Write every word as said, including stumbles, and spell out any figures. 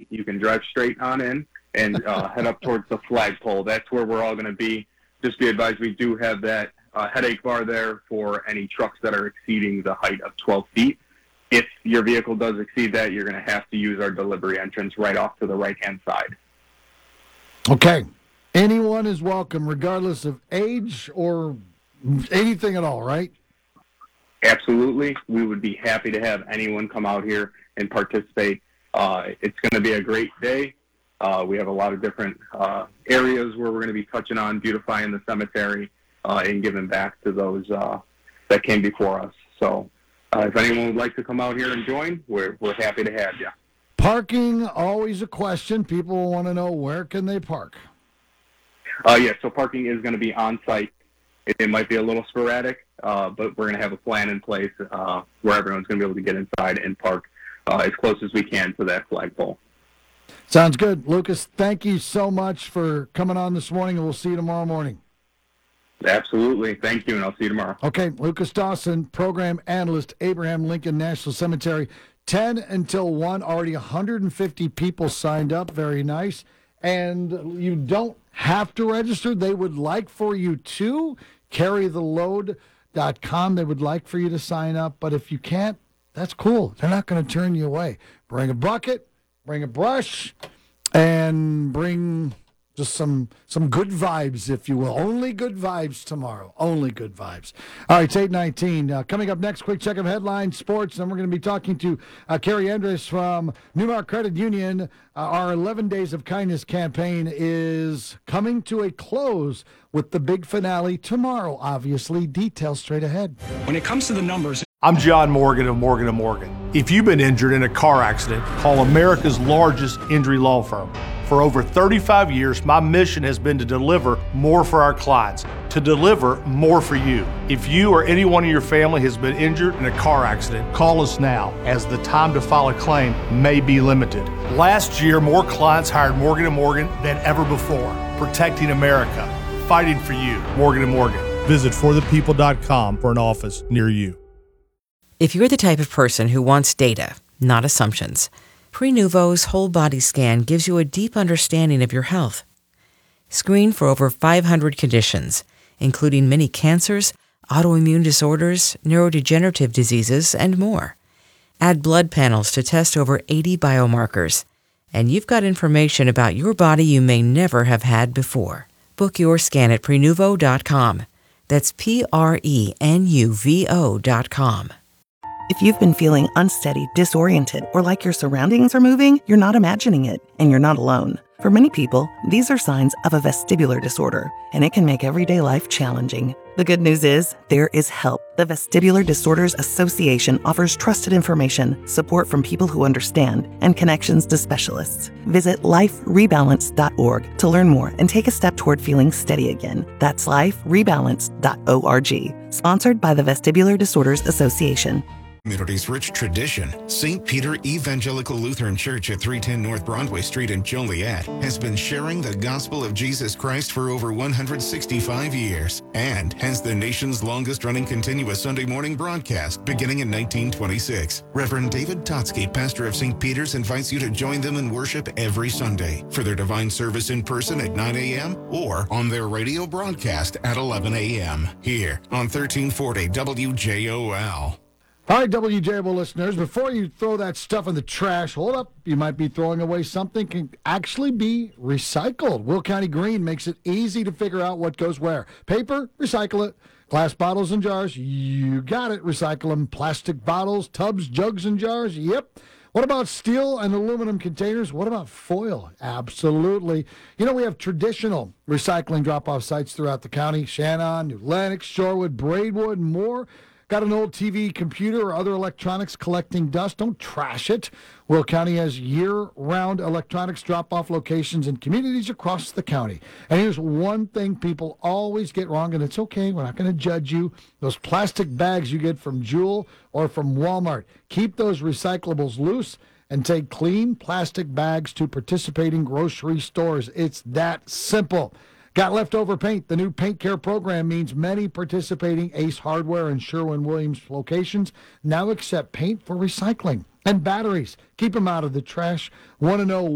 you can drive straight on in and uh, head up towards the flagpole. That's where we're all going to be. Just be advised, we do have that uh, headache bar there for any trucks that are exceeding the height of twelve feet. If your vehicle does exceed that, you're going to have to use our delivery entrance right off to the right-hand side. Okay. Anyone is welcome, regardless of age or anything at all, right? Absolutely. We would be happy to have anyone come out here and participate. Uh, it's going to be a great day. Uh, we have a lot of different uh, areas where we're going to be touching on beautifying the cemetery uh, and giving back to those uh, that came before us. So uh, if anyone would like to come out here and join, we're, we're happy to have you. Parking, always a question. People want to know, where can they park? Uh, yeah, so parking is going to be on site. It, it might be a little sporadic, uh, but we're going to have a plan in place uh, where everyone's going to be able to get inside and park uh, as close as we can to that flagpole. Sounds good. Lucas, thank you so much for coming on this morning, and we'll see you tomorrow morning. Absolutely. Thank you, and I'll see you tomorrow. Okay, Lucas Dawson, program analyst, Abraham Lincoln National Cemetery. ten until one, already one hundred fifty people signed up. Very nice. And you don't have to register. They would like for you to. carry the load dot com. They would like for you to sign up. But if you can't, that's cool. They're not going to turn you away. Bring a bucket, bring a brush, and bring just some some good vibes, if you will. Only good vibes tomorrow. Only good vibes. All right, it's eight nineteen. Uh, coming up next, quick check of headlines, sports. Then we're going to be talking to uh, Carrie Andres from Newmark Credit Union. Uh, our eleven Days of Kindness campaign is coming to a close with the big finale tomorrow, obviously. Details straight ahead. When it comes to the numbers... I'm John Morgan of Morgan and Morgan. If you've been injured in a car accident, call America's largest injury law firm. For over thirty-five years, my mission has been to deliver more for our clients, to deliver more for you. If you or anyone in your family has been injured in a car accident, call us now, as the time to file a claim may be limited. Last year, more clients hired Morgan and Morgan than ever before, protecting America, fighting for you. Morgan and Morgan. Visit for the people dot com for an office near you. If you're the type of person who wants data, not assumptions, Prenuvo's whole body scan gives you a deep understanding of your health. Screen for over five hundred conditions, including many cancers, autoimmune disorders, neurodegenerative diseases, and more. Add blood panels to test over eighty biomarkers, and you've got information about your body you may never have had before. Book your scan at Prenuvo dot com. That's P R E N U V O dot com. If you've been feeling unsteady, disoriented, or like your surroundings are moving, you're not imagining it, and you're not alone. For many people, these are signs of a vestibular disorder, and it can make everyday life challenging. The good news is, there is help. The Vestibular Disorders Association offers trusted information, support from people who understand, and connections to specialists. Visit life rebalance dot org to learn more and take a step toward feeling steady again. That's life rebalance dot org. Sponsored by the Vestibular Disorders Association. Community's rich tradition, Saint Peter Evangelical Lutheran Church at three ten North Broadway Street in Joliet has been sharing the gospel of Jesus Christ for over one hundred sixty-five years and has the nation's longest-running continuous Sunday morning broadcast beginning in nineteen twenty-six. Reverend David Totsky, pastor of Saint Peter's, invites you to join them in worship every Sunday for their divine service in person at nine a.m. or on their radio broadcast at eleven a.m. here on thirteen forty W J O L. All right, W J O L listeners, before you throw that stuff in the trash, hold up. You might be throwing away something can actually be recycled. Will County Green makes it easy to figure out what goes where. Paper, recycle it. Glass bottles and jars, you got it, recycle them. Plastic bottles, tubs, jugs, and jars, yep. What about steel and aluminum containers? What about foil? Absolutely. You know, we have traditional recycling drop-off sites throughout the county. Shannon, New Lenox, Shorewood, Braidwood, and more. Got an old T V, computer, or other electronics collecting dust? Don't trash it. Will County has year-round electronics drop-off locations in communities across the county. And here's one thing people always get wrong, and it's okay. We're not going to judge you. Those plastic bags you get from Jewel or from Walmart, keep those recyclables loose and take clean plastic bags to participating grocery stores. It's that simple. Got leftover paint? The new Paint Care program means many participating Ace Hardware and Sherwin-Williams locations now accept paint for recycling. And batteries, keep them out of the trash. Want to know